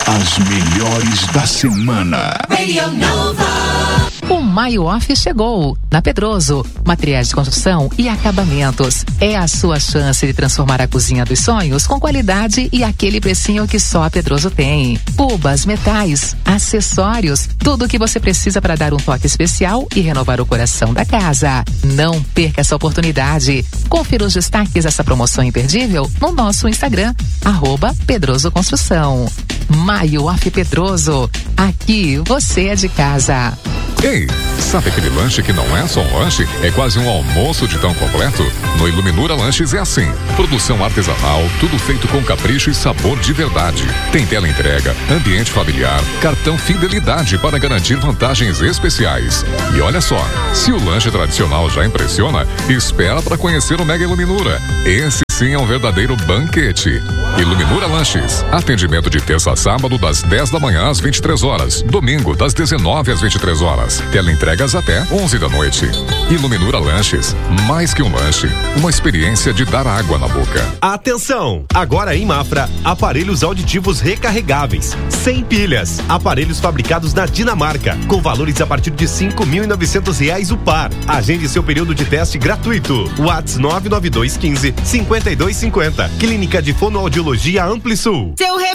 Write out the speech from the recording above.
As melhores da semana. Radio Nova. O Maio Off chegou. Na Pedroso, materiais de construção e acabamentos. É a sua chance de transformar a cozinha dos sonhos com qualidade e aquele precinho que só a Pedroso tem. Cubas, metais, acessórios, tudo o que você precisa para dar um toque especial e renovar o coração da casa. Não perca essa oportunidade. Confira os destaques dessa promoção imperdível no nosso Instagram, @Pedroso Construção. Maio Off Pedroso. Aqui você é de casa. Ei, sabe aquele lanche que não é só um lanche? É quase um almoço de tão completo? No Iluminura Lanches é assim. Produção artesanal, tudo feito com capricho e sabor de verdade. Tem tela entrega, ambiente familiar, cartão fidelidade para garantir vantagens especiais. E olha só, se o lanche tradicional já impressiona, espera para conhecer o Mega Iluminura. Esse sim é um verdadeiro banquete. Iluminura Lanches. Atendimento de terça a sábado das 10 da manhã às 23 horas. Domingo das 19 às 23 horas. Teleentregas até 11 da noite. Iluminura Lanches. Mais que um lanche, uma experiência de dar água na boca. Atenção! Agora em Mafra, aparelhos auditivos recarregáveis, sem pilhas. Aparelhos fabricados na Dinamarca, com valores a partir de R$5.900 o par. Agende seu período de teste gratuito. WhatsApp 99215 5250. Clínica de Fonoaudiologia AmpliSul. Seu